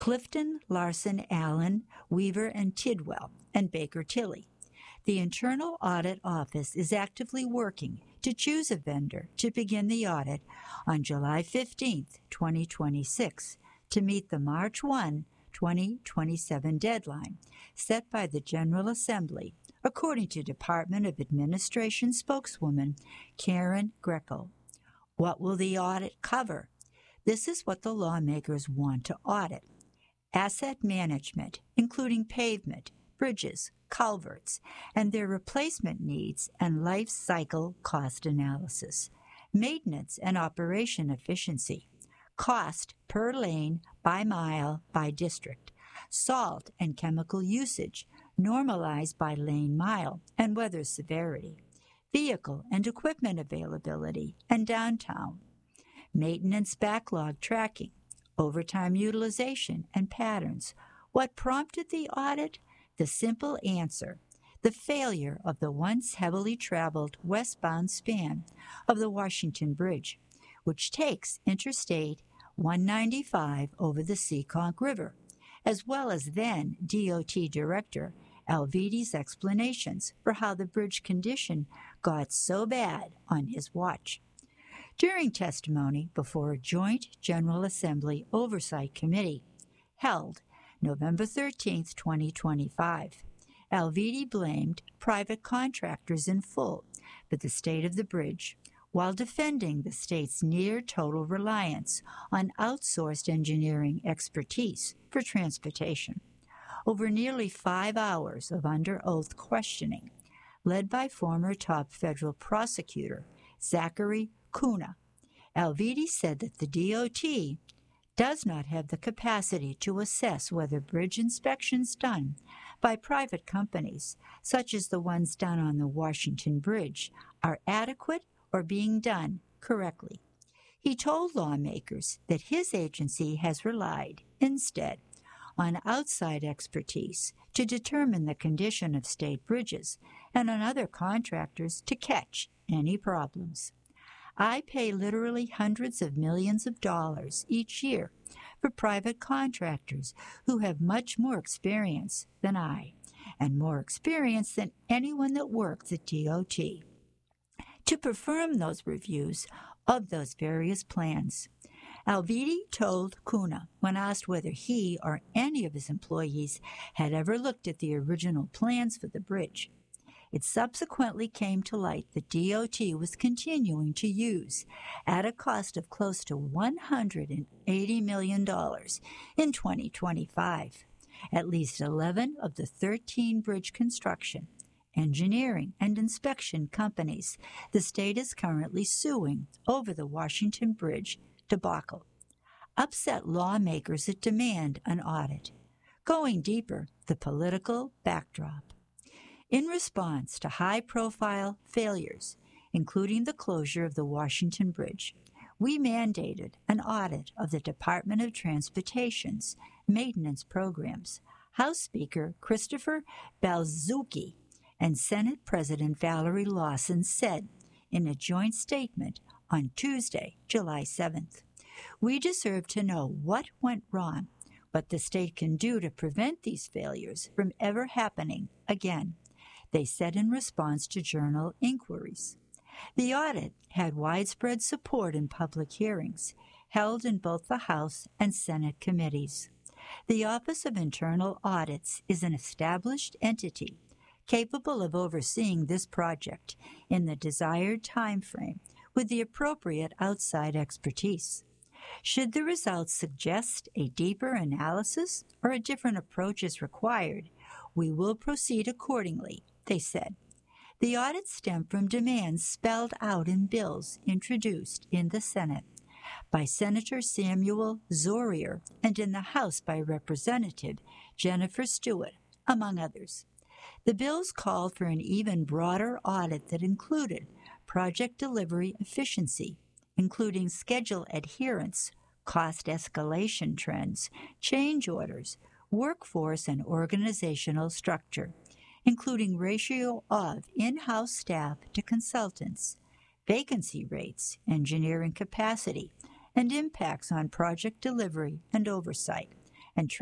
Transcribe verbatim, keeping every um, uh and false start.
Clifton, Larson, Allen, Weaver, and Tidwell, and Baker Tilly. The Internal Audit Office is actively working to choose a vendor to begin the audit on July fifteenth, twenty twenty-six, to meet the March first, twenty twenty-seven deadline set by the General Assembly, according to Department of Administration spokeswoman Karen Greco. What will the audit cover? This is what the lawmakers want to audit. Asset management, including pavement, bridges, culverts, and their replacement needs and life cycle cost analysis, maintenance and operation efficiency, cost per lane, by mile, by district, salt and chemical usage, normalized by lane mile and weather severity, vehicle and equipment availability and downtime, maintenance backlog tracking, overtime utilization and patterns. What prompted the audit? The simple answer: the failure of the once heavily traveled westbound span of the Washington Bridge, which takes Interstate one ninety-five over the Seekonk River, as well as then D O T Director Alvidi's explanations for how the bridge condition got so bad on his watch. During testimony before a joint General Assembly Oversight Committee held November thirteenth, twenty twenty-five, Alvidi blamed private contractors in full for the state of the bridge, while defending the state's near-total reliance on outsourced engineering expertise for transportation. Over nearly five hours of under-oath questioning, led by former top federal prosecutor Zachary Kuna, Alvidi said that the D O T does not have the capacity to assess whether bridge inspections done by private companies, such as the ones done on the Washington Bridge, are adequate or being done correctly. He told lawmakers that his agency has relied, instead, on outside expertise to determine the condition of state bridges and on other contractors to catch any problems. I pay literally hundreds of millions of dollars each year for private contractors who have much more experience than I, and more experience than anyone that works at D O T, to perform those reviews of those various plans. Alvidi told Kuna, when asked whether he or any of his employees had ever looked at the original plans for the bridge, it subsequently came to light that D O T was continuing to use, at a cost of close to one hundred eighty million dollars in twenty twenty-five, at least eleven of the thirteen bridge construction, engineering, and inspection companies the state is currently suing over the Washington Bridge debacle, upset lawmakers that demand an audit. Going deeper, the political backdrop. In response to high-profile failures, including the closure of the Washington Bridge, we mandated an audit of the Department of Transportation's maintenance programs. House Speaker Christopher Balzucki and Senate President Valerie Lawson said in a joint statement on Tuesday, July seventh, "We deserve to know what went wrong, what the state can do to prevent these failures from ever happening again," they said in response to journal inquiries. The audit had widespread support in public hearings held in both the House and Senate committees. The Office of Internal Audits is an established entity capable of overseeing this project in the desired time frame with the appropriate outside expertise. Should the results suggest a deeper analysis or a different approach is required, we will proceed accordingly, they said. The audit stemmed from demands spelled out in bills introduced in the Senate by Senator Samuel Zorier and in the House by Representative Jennifer Stewart, among others. The bills called for an even broader audit that included project delivery efficiency, including schedule adherence, cost escalation trends, change orders, workforce and organizational structure, including ratio of in-house staff to consultants, vacancy rates, engineering capacity, and impacts on project delivery and oversight.